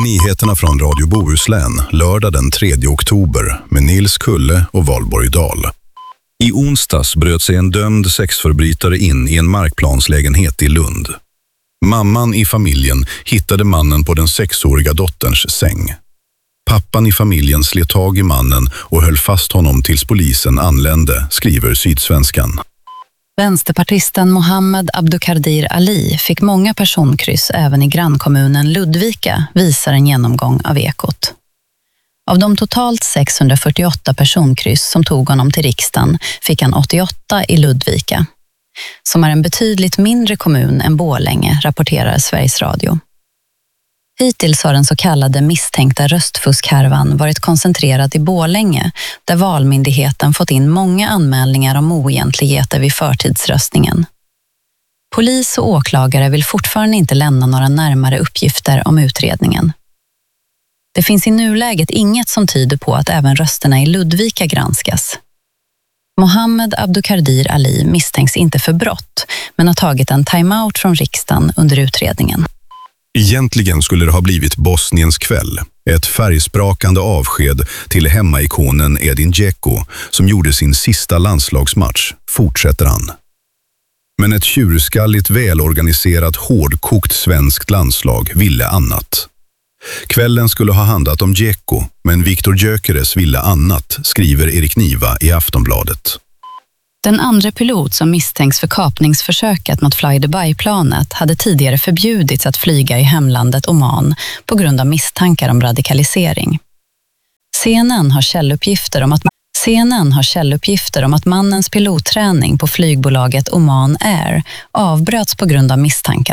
nyheterna från Radio Bohuslän lördag den 3 oktober med Nils Kulle och Valborg Dahl. I onsdags bröt sig en dömd sexförbrytare in i en markplanslägenhet i Lund. Mamman i familjen hittade mannen på den 6-åriga dotterns säng. Pappan i familjen slet tag i mannen och höll fast honom tills polisen anlände, skriver Sydsvenskan. Vänsterpartisten Mohammed Abdukardir Ali fick många personkryss även i grannkommunen Ludvika, visar en genomgång av Ekot. Av de totalt 648 personkryss som tog honom till riksdagen fick han 88 i Ludvika, som är en betydligt mindre kommun än Borlänge, rapporterar Sveriges Radio. Hittills har den så kallade misstänkta röstfuskhärvan varit koncentrerad i Borlänge, där Valmyndigheten fått in många anmälningar om oegentligheter vid förtidsröstningen. Polis och åklagare vill fortfarande inte lämna några närmare uppgifter om utredningen. Det finns i nuläget inget som tyder på att även rösterna i Ludvika granskas. Mohammed Abdukardir Ali misstänks inte för brott, men har tagit en timeout från riksdagen under utredningen. Egentligen skulle det ha blivit Bosniens kväll. Ett färgsprakande avsked till hemmaikonen Edin Dzeko som gjorde sin sista landslagsmatch, fortsätter han. Men ett tjurskalligt, välorganiserat, hårdkokt svenskt landslag ville annat. Kvällen skulle ha handlat om Dzeko, men Viktor Gyökeres ville annat, skriver Erik Niva i Aftonbladet. Den andra pilot som misstänks för kapningsförsöket mot Fly Dubai-planet hade tidigare förbjudits att flyga i hemlandet Oman på grund av misstankar om radikalisering. CNN har källeuppgifter om att mannens pilotträning på flygbolaget Oman Air avbröts på grund av misstankar